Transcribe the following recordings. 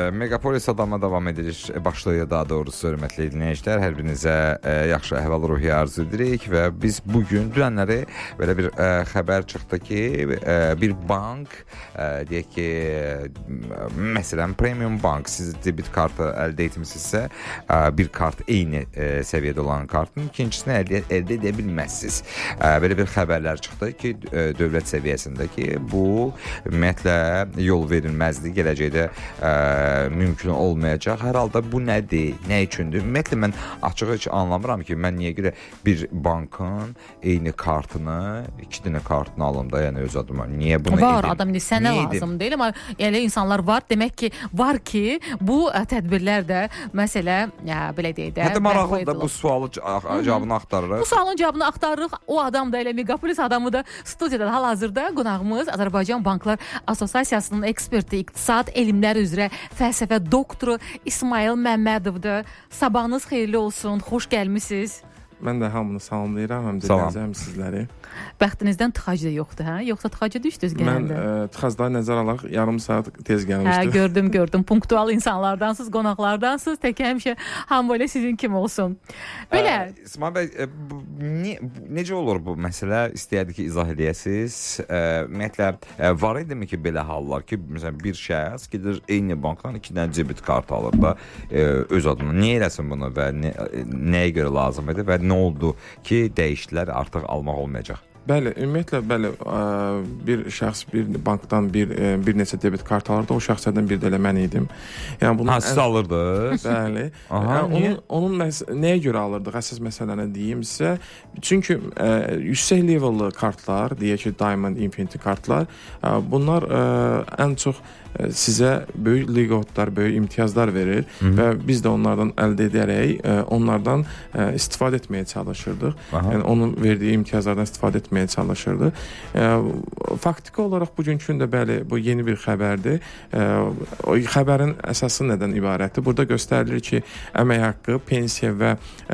Megapolis adama davam edilir. Başlayır daha doğrusu hörmətli dinləyicilər. Hər birinizə yaxşı əhval-ruhiyyə arzu edirik və biz bugün dünənləri belə bir xəbər çıxdı ki, bir bank deyək ki, məsələn Premium Bank siz debit kartı əldə etmisinizsə, bir kart eyni səviyyədə olan kartın ikincisini əldə edə bilməzsiniz. Belə bir xəbərlər çıxdı ki, dövlət səviyyəsindəki bu ümumiyyətlə yol verilməzdir. Gələcəkdə mümkün olmayacaq. Hər halda bu nədir, nə üçündür? Ümumiyyətlə mən açığı heç anlamıram ki, mən niyə görə bir bankın eyni kartını, iki dənə kartını alım da, yəni öz adıma. Niyə bunu edim? Var, adam sənə lazım deyil, amma elə insanlar var. Demək ki, var ki, bu tədbirlər də məsələ, belə deyək də. Hətta maraqlıdır bu sualı cavabını axtarırıq. Bu sualın cavabını axtarırıq. O adam da elə Megapolis adamı da studiyada hal-hazırda qonağımız Azərbaycan Banklar Assosiasiyasının eksperti, iqtisad elmləri üzrə fəlsəfə doktoru İsmail Məmmədovdur. Sabahınız xeyirli olsun, xoş gəlmisiniz. Mən də hamını salamlayıram, həm dinləyəcəm sizləri. Bəxtinizdən tıxac da yoxdur, hə? Yoxsa tıxaca düşdünüz gələndə? Mən tıxacları nəzər alaraq yarım saat tez gəlmişdim. Hə, gördüm. Punktual insanlardansınız, qonaqlardansınız. Tək həmişə hamı elə sizin kimi olsun. Belə. İsmail bəy, necə olur bu məsələ? İstəyərdik ki, izah edəsiniz. Ümumiyyətlə, var idimi ki, belə hallar ki, məsələn, bir şəxs gedir eyni bankdan 2 dənə debit kartı alır da öz adına. Niyə eləsin bunu və nəyə görə lazım idi və nə oldu ki, dəyişdilər, artıq almaq olmayacaq? Bəli, ümumiyyətlə, bir şəxs bir bankdan bir neçə debit kart alırdı, o şəxslərdən bir də elə mən idim. Yəni bunu siz alırdınız? Bəli. Onun nəyə görə alırdıq? Əsas məsələni deyim sizə. Çünki yüksək levellı kartlar, deyək ki, Diamond, Infinity kartlar, bunlar ən çox sizə böyük liqotlar, böyük imtiyazlar verir və biz də onlardan əldə edərək onlardan istifadə etməyə çalışırdıq. Yəni onun verdiyi imtiyazlardan istifadə etməyə çalışırdıq. Faktiki olaraq bugünkü gündə bəli, bu yeni bir xəbərdir. O xəbərin əsası nədən ibarətdir? Burada göstərilir ki, əmək haqqı, pensiya və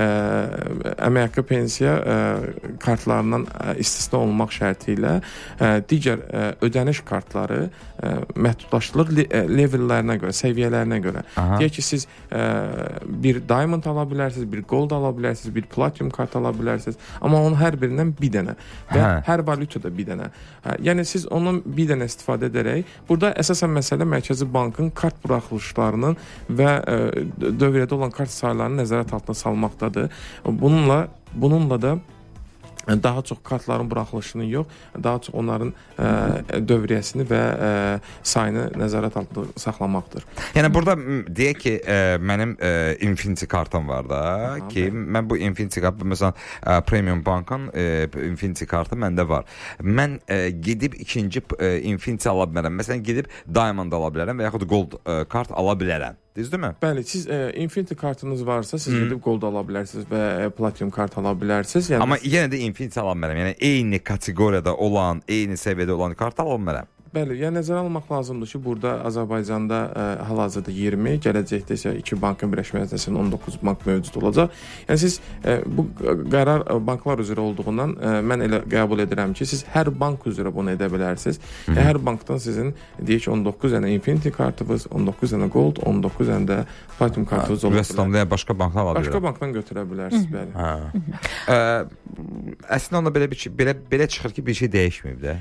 əmək haqqı, pensiya kartlarından istisna olmaq şərti ilə digər ödəniş kartları məhdudlaşdırılır levellərinə görə, səviyyələrinə görə. Deyək ki, siz bir Diamond ala bilərsiniz, bir Gold ala bilərsiniz, bir Platinum kart ala bilərsiniz, amma onun hər birindən bir dənə və hər valyutada bir dənə. Yəni siz onun bir dənə istifadə edərək, burada əsasən məsələ Mərkəzi Bankın kart buraxılışlarının və dövriyədə olan kart saylarını nəzarət altına salmaqdadır. Bununla da daha çox kartların buraxılışını yox, daha çox onların dövriyyəsini və sayını nəzarət altında saxlamaqdır. Yəni burada deyək ki, mənim Infinity kartım var da ki, mən bu Infinity kartı, məsələn, Premium Bankın Infinity kartı məndə var. Mən gedib ikinci Infinity ala bilərəm. Məsələn, gedib Diamond ala bilərəm və yaxud Gold kart ala bilərəm. Düzdürmü? Bəli, siz Infinity kartınız varsa, siz gedib Gold ala bilərsiniz və Platinum kart ala bilərsiniz. Yəni, amma yenə də Infinity ala bilərəm. Yəni eyni kateqoriyada olan, eyni səviyyədə olan kart ala bilərəm. Bəli, yəni nəzərə almaq lazımdır ki, burada Azərbaycanda hal-hazırda 20, gələcəkdə isə 2 bankın birləşməsində 19 bank mövcud olacaq. Yəni siz bu qərar banklar üzrə olduğundan mən elə qəbul edirəm ki, siz hər bank üzrə bunu edə bilərsiniz. Hər bankdan sizin deyək ki, 19 dənə Infinity kartınız, 19 dənə Gold, 19 dənə də Platinum kartınız ola bilər. Və standart başqa bankdan ala bilərəm. Başqa bankdan götürə bilərsiniz, bəli. Əslində onda belə çıxır ki, bir şey dəyişməyib də.